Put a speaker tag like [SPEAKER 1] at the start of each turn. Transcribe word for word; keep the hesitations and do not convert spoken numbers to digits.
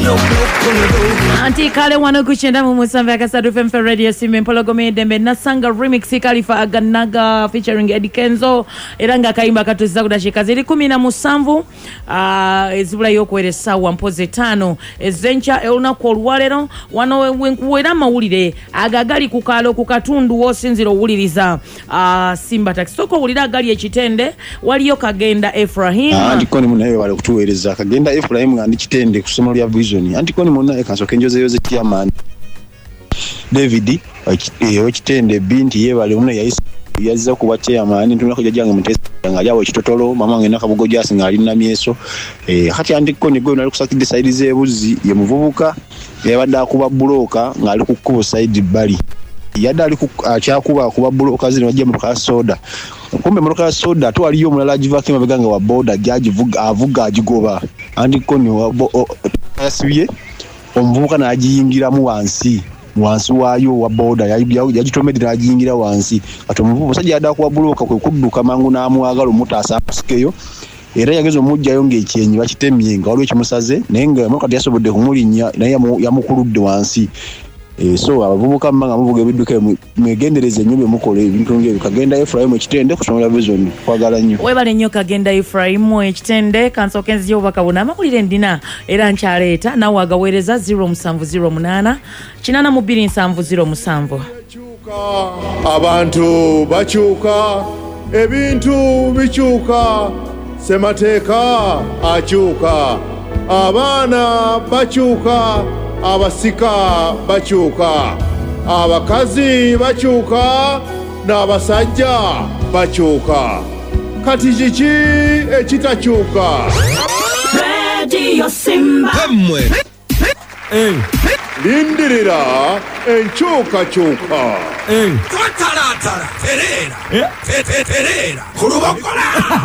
[SPEAKER 1] Anti kale wano kuchenda mu musanve akasatu F M Radio Simbe Mpologome Dembe Nasanga remix Khalifa Aganaga featuring Eddie Kenzo eranga kaimba katuziza kudashika ziri kumi na musanvu uh, ezibula yokwere wa mpoze tano ezencha eluna kolwalero wano wenkuwera mawulire agagali kukalo kukatundu wosinziro wuliriza uh, Simba Taxi soko wulira agali ekitende waliyo Kagenda Ephraim
[SPEAKER 2] ah, andikoni munaye wale kutuwereza Kagenda Ephraim ngandi kitende kusoma lya vision andikoni munaye kasoke njoze yoze chairman David ekitende binti yebale muno yayisa yaza kuba chairman tunako jajanga mutesa ngajawo kitotolo mama ngena kabugo jasi ngali na myeso eh hati andikoni go nali kusakide side zebuzi ye muvubuka yabadda kuba buloka ngali kukubo side bali yadali ku akyakuba kuba buloka zino wajja mu soda kumbe mu soda to aliyo mulala jivake mabeganga wa boda jaji vuga avuga ajigoba andikoni wa asibiye omuvubuka najiyingira mu wansi wansi wayo wa boda yajitomedira ajiyingira wansi ati omuvubuka sajja yadda kuba buloka kwe kudduka mangu namwagalo mutasa asikeyo era yagezo mujja yonge ekyenyi bakitemye nga waliwo kimusaze naye nga mukati yasobodde kumulinya naye yamukuludde wansi eh so abavubuka mmanga muvuga ebiduke mwegendereze nyobe mukole ebintu ngebe Kagenda Ephraim ekitende kusomera vision kwagala nnyo
[SPEAKER 1] webale nnyo Kagenda Ephraim ekitende kansokenzi yo bakabona amakulire ndina era nkyaleeta nawe agaweereza zero seven zero eight kinana mu two seven zero seven
[SPEAKER 3] abantu bakyuka ebintu bikyuka semateeka akyuka abaana bakyuka abasika bakyuka abakazi bakyuka n'abasajja bakyuka kati kiki ekitakyuka Radio Simba Hamwe eh lindirira enkyuka kyuka eh tatalatala terera eh terera kurubakola